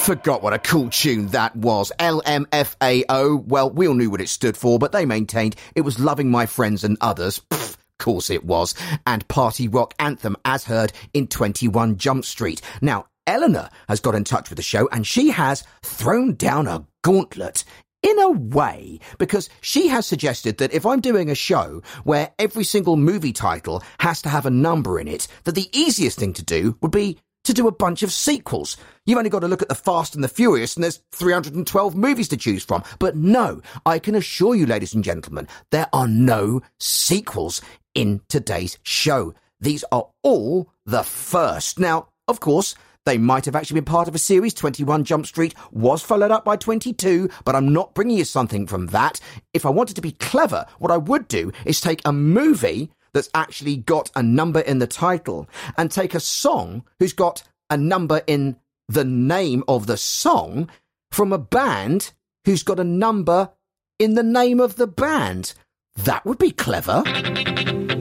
Forgot what a cool tune that was. LMFAO. Well, we all knew what it stood for, but they maintained it was Loving My Friends and Others. Pfft, course it was. And party rock anthem as heard in 21 Jump Street. Now, Eleanor has got in touch with the show and she has thrown down a gauntlet. In a way, because she has suggested that if I'm doing a show where every single movie title has to have a number in it, that the easiest thing to do would be to do a bunch of sequels. You've only got to look at The Fast and the Furious and there's 312 movies to choose from. But no, I can assure you, ladies and gentlemen, there are no sequels in today's show. These are all the first. Now, of course, they might have actually been part of a series. 21 Jump Street was followed up by 22, but I'm not bringing you something from that. If I wanted to be clever, what I would do is take a movie that's actually got a number in the title and take a song who's got a number in the name of the song from a band who's got a number in the name of the band. That would be clever.